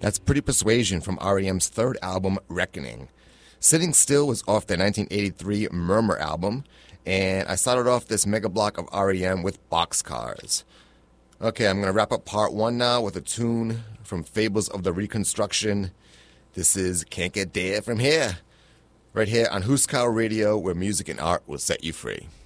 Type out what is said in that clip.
That's Pretty Persuasion from REM's third album, Reckoning. Sitting Still was off their 1983 Murmur album, and I started off this mega block of REM with Boxcars. Okay, I'm going to wrap up part one now with a tune from Fables of the Reconstruction. This is Can't Get There From Here, right here on Huskow Radio, where music and art will set you free.